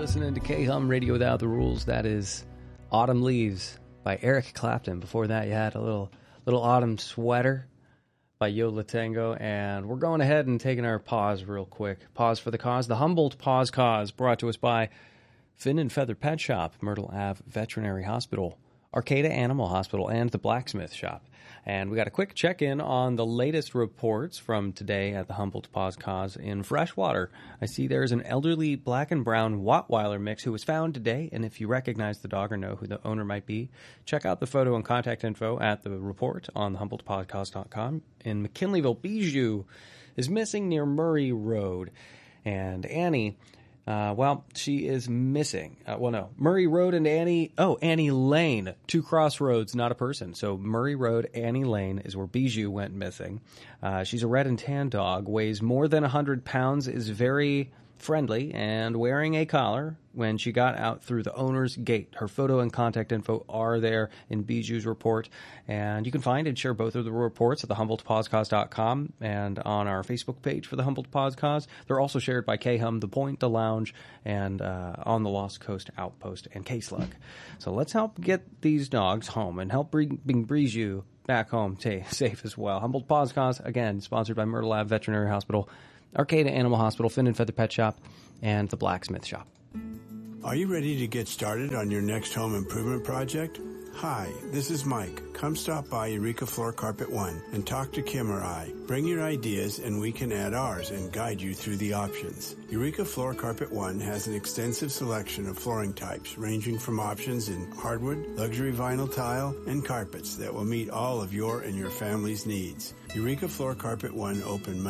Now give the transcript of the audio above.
listening to K-Hum Radio Without the Rules. That is Autumn Leaves by Eric Clapton. Before that, you had a little Autumn Sweater by Yo La Tengo. And we're going ahead and taking our pause real quick. Pause for the cause. The Humboldt Pause Cause, brought to us by Fin and Feather Pet Shop, Myrtle Ave Veterinary Hospital, Arcata Animal Hospital, and the Blacksmith Shop. And we got a quick check-in on the latest reports from today at the Humboldt Pause Cause in Freshwater. I see there's an elderly black and brown Rottweiler mix who was found today, and if you recognize the dog or know who the owner might be, check out the photo and contact info at the report on HumboldtPodcast.com. In McKinleyville, Bijou is missing near Murray Road, and Annie... she is missing. Murray Road and Annie Lane. Two crossroads, not a person. So Murray Road, Annie Lane is where Bijou went missing. She's a red and tan dog, weighs more than 100 pounds, is very friendly, and wearing a collar when she got out through the owner's gate. Her photo and contact info are there in Bijou's report, and you can find and share both of the reports at the HumboldtPodcast.com and on our Facebook page for the Humboldt Pause Cause. They're also shared by K-Hum, The Point, The Lounge, and on the Lost Coast Outpost and K-Slug. So let's help get these dogs home and help bring Bijou back home safe as well. Humboldt Pause Cause, again, sponsored by Myrtle Ave Veterinary Hospital, Arcata Animal Hospital, Fin and Feather Pet Shop, and the Blacksmith Shop. Are you ready to get started on your next home improvement project? Hi, this is Mike. Come stop by Eureka Floor Carpet One and talk to Kim or I. Bring your ideas and we can add ours and guide you through the options. Eureka Floor Carpet One has an extensive selection of flooring types ranging from options in hardwood, luxury vinyl tile, and carpets that will meet all of your and your family's needs. Eureka Floor Carpet One open